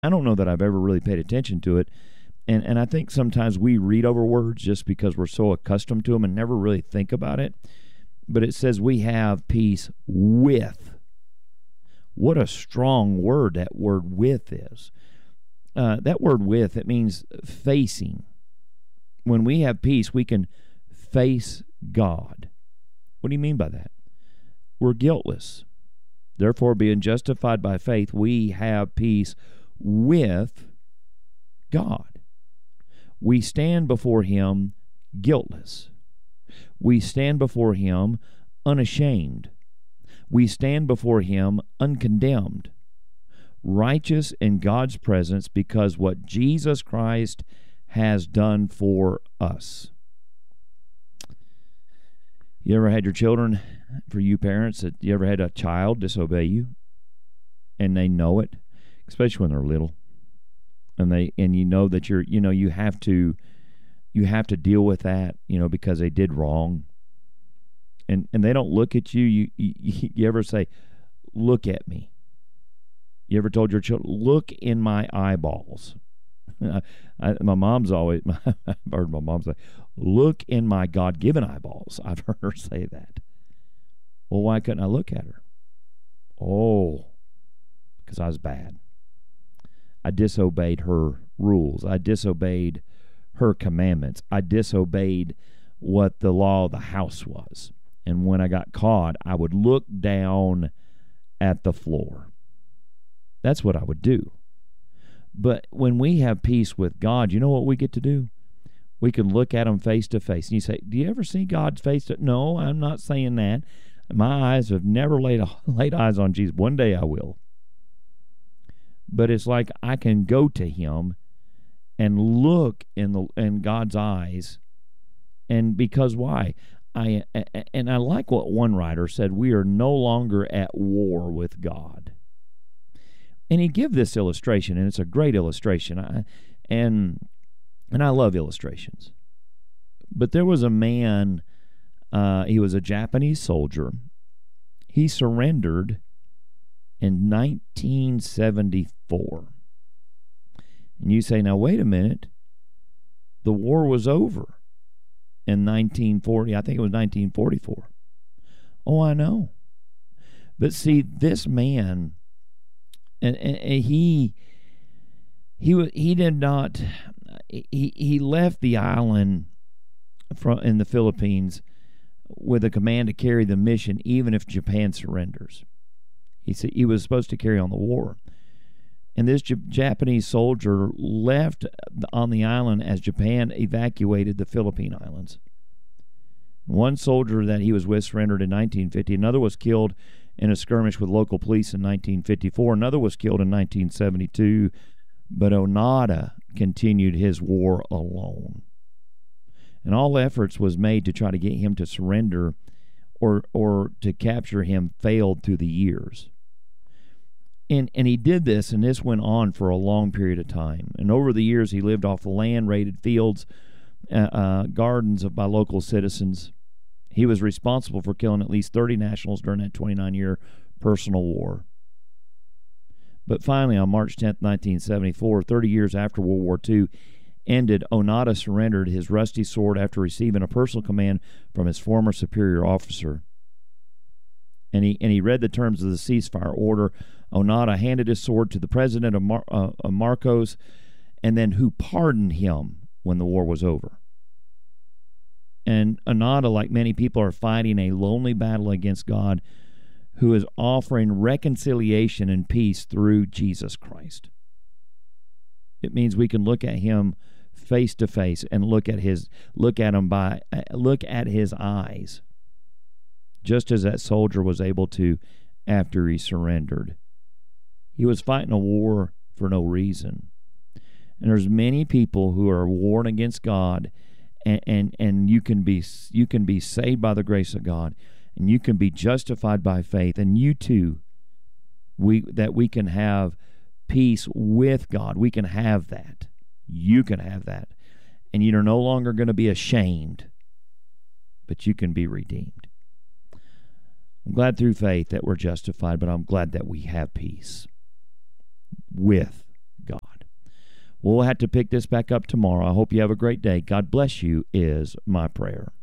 I don't know that I've ever really paid attention to it. And I think sometimes we read over words just because we're so accustomed to them and never really think about it. But it says we have peace with. What a strong word that word with is. That word with, it means facing. When we have peace, we can face God. What do you mean by that? We're guiltless. Therefore, being justified by faith, we have peace with God. We stand before Him guiltless. We stand before Him unashamed. We stand before Him uncondemned, righteous in God's presence because what Jesus Christ has done for us. You ever had your children, for you parents, you ever had a child disobey you and they know it, especially when they're little, and you know that you have to deal with that, because they did wrong, and they don't look at you. You ever say, "Look at me"? You ever told your children, "Look in my eyeballs"? My mom's always, I've heard my mom say, "Look in my God-given eyeballs." I've heard her say that. Well, why couldn't I look at her? Oh, because I was bad. I disobeyed her rules. I disobeyed her commandments. I disobeyed what the law of the house was. And when I got caught, I would look down at the floor. That's what I would do. But when we have peace with God, you know what we get to do? We can look at Him face to face. And you say, "Do you ever see God's face?" No, I'm not saying that. My eyes have never laid eyes on Jesus. One day I will. But it's like I can go to Him and look in God's eyes. And because why? I like what one writer said, we are no longer at war with God. And he gave this illustration, and it's a great illustration. And I love illustrations. But there was a man, he was a Japanese soldier. He surrendered in 1974. And you say, now, wait a minute. The war was over in 1940. I think it was 1944. Oh, I know. But see, this man, and he did not, he left the island in the Philippines with a command to carry the mission even if Japan surrenders. He said he was supposed to carry on the war. And this Japanese soldier left on the island as Japan evacuated the Philippine Islands. One soldier that he was with surrendered in 1950. Another was killed in a skirmish with local police in 1954. Another was killed in 1972. But Onoda continued his war alone. And all efforts was made to try to get him to surrender or to capture him failed through the years. And he did this, and this went on for a long period of time. And over the years, he lived off the land, raided fields, gardens by local citizens. He was responsible for killing at least 30 nationals during that 29-year personal war. But finally, on March 10th, 1974, 30 years after World War II ended, Onoda surrendered his rusty sword after receiving a personal command from his former superior officer. And he read the terms of the ceasefire order. Onoda handed his sword to the president of Marcos, and then who pardoned him when the war was over. And Onoda, like many people, are fighting a lonely battle against God, who is offering reconciliation and peace through Jesus Christ. It means we can look at him face to face and look at his eyes, just as that soldier was able to after he surrendered. He was fighting a war for no reason. And there's many people who are warring against God, and you can be saved by the grace of God, and you can be justified by faith, and you too, we can have peace with God. We can have that. You can have that. And you're no longer going to be ashamed, but you can be redeemed. I'm glad through faith that we're justified, but I'm glad that we have peace with God. We'll have to pick this back up tomorrow. I hope you have a great day. God bless you is my prayer.